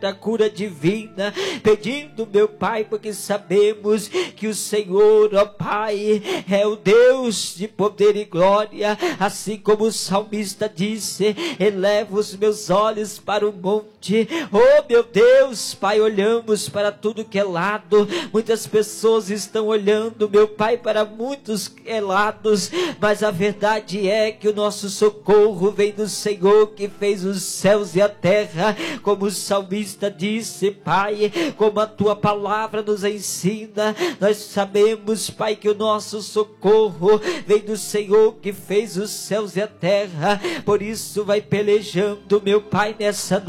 da cura divina, pedindo, meu Pai, porque sabemos que o Senhor, ó Pai, é o Deus de poder e glória, assim como o salmista disse: eleva os meus olhos para o monte. Oh meu Deus, Pai, olhamos para tudo que é lado, muitas pessoas estão olhando, meu Pai, para muitos lados, mas a verdade é que o nosso socorro vem do Senhor que fez os céus e a terra, como o salmista disse, Pai, como a tua palavra nos ensina. Nós sabemos, Pai, que o nosso socorro vem do Senhor que fez os céus e a terra. Por isso vai pelejando, meu Pai, nessa